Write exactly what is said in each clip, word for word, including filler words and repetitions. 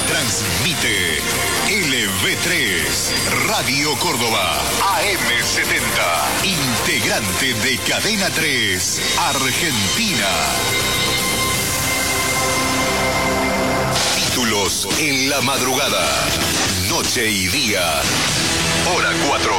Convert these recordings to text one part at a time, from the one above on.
Transmite L V tres, Radio Córdoba, A M setenta, integrante de Cadena tres, Argentina. Títulos en la madrugada, noche y día, hora cuatro.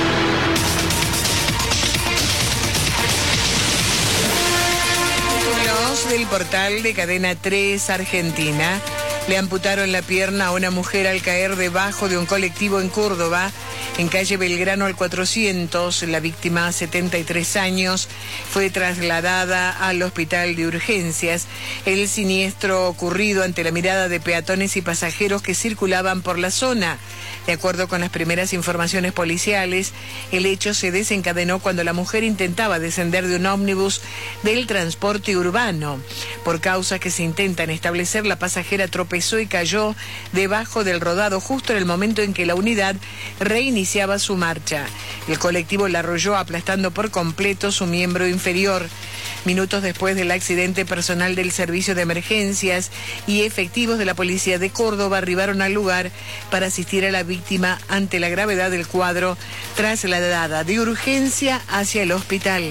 Títulos del portal de Cadena tres, Argentina. Le amputaron la pierna a una mujer al caer debajo de un colectivo en Córdoba, en calle Belgrano al cuatrocientos. La víctima, setenta y tres años, fue trasladada al hospital de urgencias. El siniestro ocurrido ante la mirada de peatones y pasajeros que circulaban por la zona. De acuerdo con las primeras informaciones policiales, el hecho se desencadenó cuando la mujer intentaba descender de un ómnibus del transporte urbano. Por causas que se intentan establecer, la pasajera tropezó y cayó debajo del rodado justo en el momento en que la unidad reiniciaba su marcha. El colectivo la arrolló aplastando por completo su miembro inferior. Minutos después del accidente, personal del Servicio de Emergencias y efectivos de la Policía de Córdoba arribaron al lugar para asistir a la víctima ante la gravedad del cuadro, trasladada de urgencia hacia el hospital.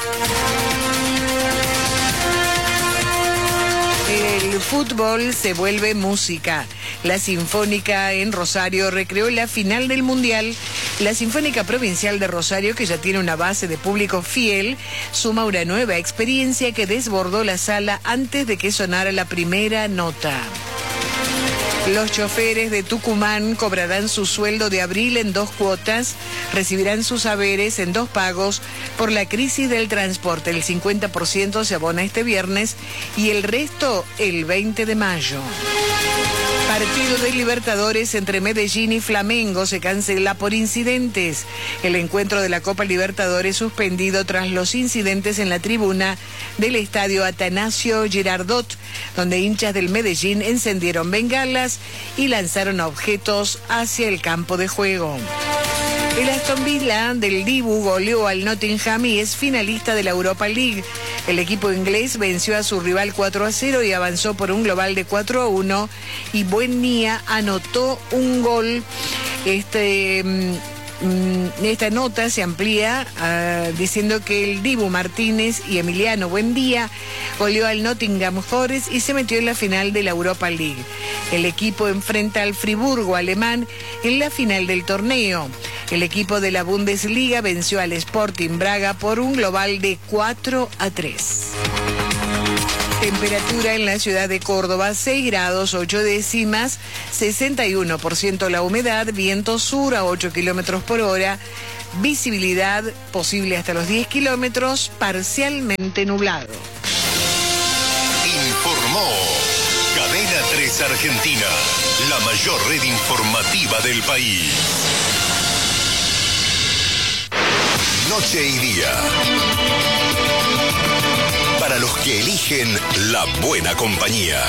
El fútbol se vuelve música. La Sinfónica en Rosario recreó la final del Mundial. La Sinfónica Provincial de Rosario, que ya tiene una base de público fiel, suma una nueva experiencia que desbordó la sala antes de que sonara la primera nota. Los choferes de Tucumán cobrarán su sueldo de abril en dos cuotas, recibirán sus haberes en dos pagos por la crisis del transporte. El cincuenta por ciento se abona este viernes y el resto el veinte de mayo. Partido de Libertadores entre Medellín y Flamengo se cancela por incidentes. El encuentro de la Copa Libertadores suspendido tras los incidentes en la tribuna del estadio Atanasio Girardot, donde hinchas del Medellín encendieron bengalas y lanzaron objetos hacia el campo de juego. El Aston Villa del Dibu goleó al Nottingham y es finalista de la Europa League. El equipo inglés venció a su rival cuatro a cero y avanzó por un global de cuatro a uno. Y Buendia anotó un gol. Este... Esta nota se amplía uh, diciendo que el Dibu Martínez y Emiliano Buendía goleó al Nottingham Forest y se metió en la final de la Europa League. El equipo enfrenta al Friburgo alemán en la final del torneo. El equipo de la Bundesliga venció al Sporting Braga por un global de cuatro a tres. Temperatura en la ciudad de Córdoba, seis grados, ocho décimas, sesenta y uno por ciento la humedad, viento sur a ocho kilómetros por hora, visibilidad posible hasta los diez kilómetros, parcialmente nublado. Informó Cadena tres Argentina, la mayor red informativa del país. Noche y día. Para los que eligen la buena compañía.